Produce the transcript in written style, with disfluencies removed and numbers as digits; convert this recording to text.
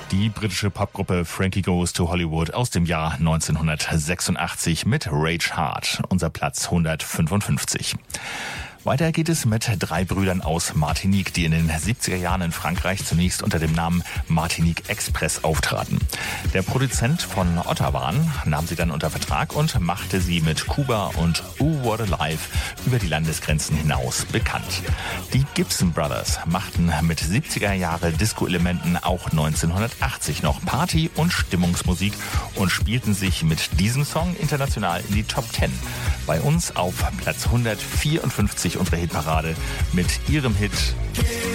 Die britische Popgruppe Frankie Goes to Hollywood aus dem Jahr 1986 mit Rage Hard, unser Platz 155. Weiter geht es mit 3 Brüdern aus Martinique, die in den 70er Jahren in Frankreich zunächst unter dem Namen Martinique Express auftraten. Der Produzent von Ottawa nahm sie dann unter Vertrag und machte sie mit Kuba und Ooh What a Life über die Landesgrenzen hinaus bekannt. Die Gibson Brothers machten mit 70er Jahre Disco-Elementen auch 1980 noch Party- und Stimmungsmusik und spielten sich mit diesem Song international in die Top 10. Bei uns auf Platz 154 unserer Hitparade mit ihrem Hit